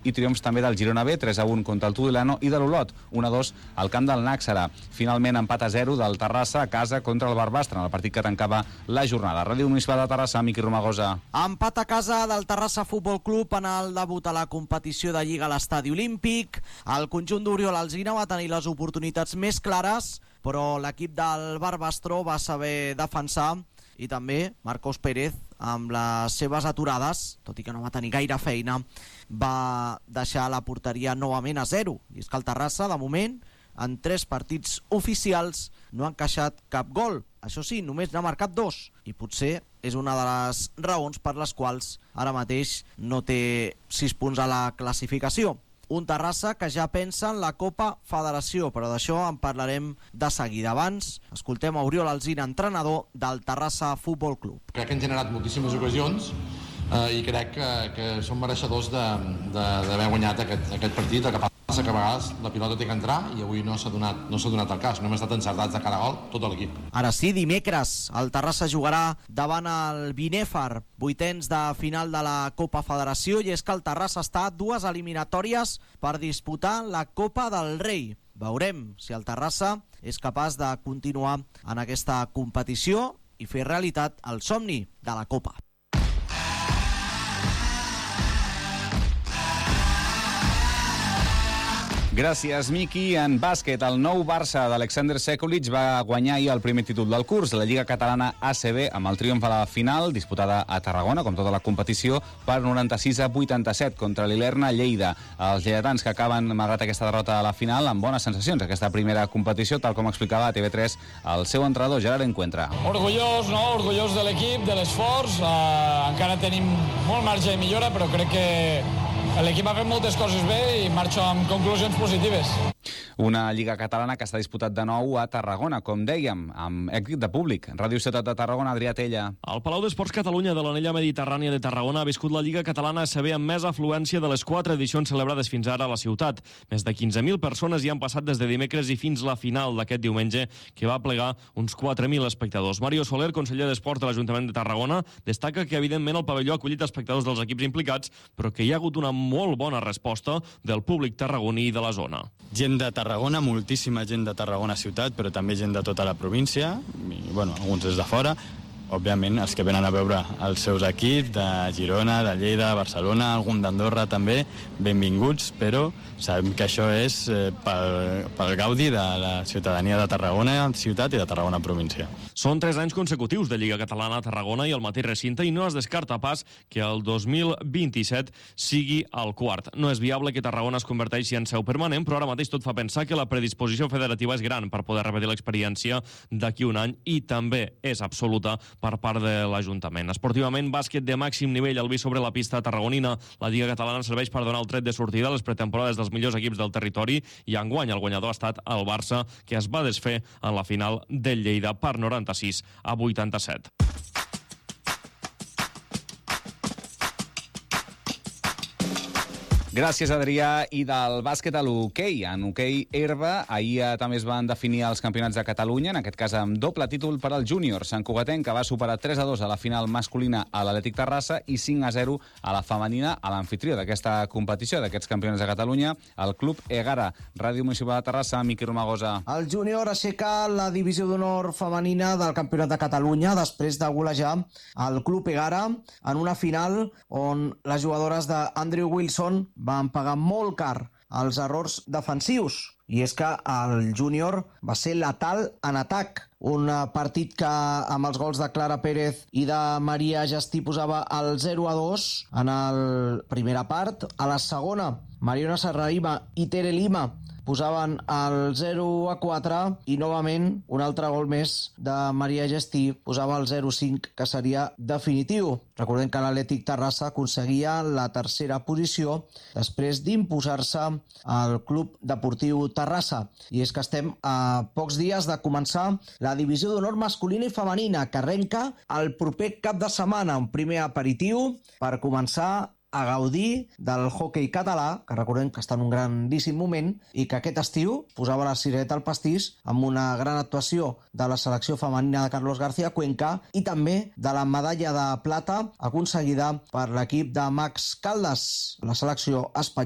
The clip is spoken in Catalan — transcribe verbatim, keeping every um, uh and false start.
i triomfs també del Girona B, tres a un contra el Tudelano, i de l'Olot, un a dos al camp del Nàxara. Finalment, empat a zero del Terrassa a casa contra el Barbastre, en el partit que tancava la jornada. Ràdio Municipal de Terrassa, Miqui Romagosa. Empat a casa del Terrassa Futbol Club en el debut a la competició de Lliga a l'Estadi Olímpic. El conjunt d'Oriol Alsina va tenir les oportunitats més clares, però l'equip del Barbastro va saber defensar, i també Marcos Pérez, amb les seves aturades, tot i que no va tenir gaire feina, va deixar la porteria novament a zero. I és que el Terrassa, de moment, en tres partits oficials no ha encaixat cap gol. Això sí, només n'ha marcat dos, i potser és una de les raons per les quals ara mateix no té sis punts a la classificació. Un Terrassa que ja pensa en la Copa Federació, però d'això en parlarem de seguida. Abans, escoltem a Oriol Alsina, entrenador del Terrassa Futbol Club. Crec que han generat moltíssimes ocasions eh, i crec que, que són mereixedors d'haver guanyat aquest, aquest partit. El que passa que a vegades la pilota té que entrar i avui no s'ha donat, no s'ha donat el cas. No hem estat encertats de cara a gol tot l'equip. Ara sí, dimecres el Terrassa jugarà davant el Binèfar, vuitens de final de la Copa Federació, i és que el Terrassa està a dues eliminatòries per disputar la Copa del Rei. Veurem si el Terrassa és capaç de continuar en aquesta competició i fer realitat el somni de la Copa. Gràcies, Miqui. En bàsquet, el nou Barça d'Alexander Sekulic va guanyar ahir el primer títol del curs, la Lliga Catalana A C B, amb el triomf a la final, disputada a Tarragona, com tota la competició, per noranta-sis a vuitanta-set contra l'Ilerna Lleida. Els lleidatans que acaben, malgrat aquesta derrota a la final, amb bones sensacions aquesta primera competició, tal com explicava a T V tres el seu entrenador, Gerard Encuentra. Orgullós, no? Orgullós de l'equip, de l'esforç. Uh, encara tenim molt marge de millora, però crec que l'equip ha fet moltes coses bé i marxo amb conclusions positives. Una Lliga Catalana que s'ha disputat de nou a Tarragona, com dèiem, amb èxit de públic. Ràdio Ciutat de Tarragona, Adrià Tella. El Palau d'Esports Catalunya de l'Anella Mediterrània de Tarragona ha viscut la Lliga Catalana A C B amb més afluència de les quatre edicions celebrades fins ara a la ciutat. Més de quinze mil persones hi han passat des de dimecres i fins la final d'aquest diumenge, que va plegar uns quatre mil espectadors. Mario Soler, conseller d'Esports de l'Ajuntament de Tarragona, destaca que evidentment el pavelló ha acollit espectadors dels equips implicats, però que hi ha hagut una molt bona resposta del públic tarragoní de la zona. Gent de Tarragona, moltíssima gent de Tarragona ciutat, però també gent de tota la província, i, bueno, alguns des de fora. Òbviament, els que venen a veure els seus equips, de Girona, de Lleida, Barcelona, algun d'Andorra també, benvinguts, però sabem que això és eh, pel, pel gaudi de la ciutadania de Tarragona ciutat i de Tarragona província. Són tres anys consecutius de Lliga Catalana a Tarragona i al mateix recinte, i no es descarta pas que el dos mil vint-i-set sigui el quart. No és viable que Tarragona es converteixi en seu permanent, però ara mateix tot fa pensar que la predisposició federativa és gran per poder repetir l'experiència d'aquí un any, i també és absoluta per part de l'Ajuntament. Esportivament, bàsquet de màxim nivell al vi sobre la pista tarragonina. La Lliga Catalana serveix per donar el tret de sortida a les pretemporades dels millors equips del territori, i enguany el guanyador ha estat el Barça, que es va desfer en la final del Lleida per noranta-sis a vuitanta-set. Gràcies, Adrià. I del bàsquet a l'hoquei. En hoquei herba, ahir també es van definir els campionats de Catalunya, en aquest cas amb doble títol per al júnior. Sant Cugatenc, que va superar tres a dos a la final masculina a l'Atlètic Terrassa i cinc a zero a la femenina a l'anfitrió d'aquesta competició, d'aquests campionats de Catalunya, el Club Egara. Ràdio Municipal de Terrassa, Miqui Romagosa. El júnior aixeca la divisió d'honor femenina del campionat de Catalunya després de golejar el Club Egara en una final on les jugadores d'Andrew Wilson van pagar molt car els errors defensius. I és que el júnior va ser letal en atac. Un partit que amb els gols de Clara Pérez i de Maria Gestí posava el zero a dos en la primera part. A la segona, Mariona Serrahima i Tere Lima posaven el zero a quatre, i novament un altre gol més de Maria Gestí posava el zero a cinc, que seria definitiu. Recordem que l'Atlètic Terrassa aconseguia la tercera posició després d'imposar-se al Club Deportiu Terrassa. I és que estem a pocs dies de començar la divisió d'honor masculina i femenina, que arrenca el proper cap de setmana, un primer aperitiu per començar a gaudir del hoquei català, que recordem que està en un grandíssim moment, i que aquest estiu posava la cirereta al pastís amb una gran actuació de la selecció femenina de Carlos García Cuenca i també de la medalla de plata aconseguida per l'equip de Max Caldas, la selecció espanyola.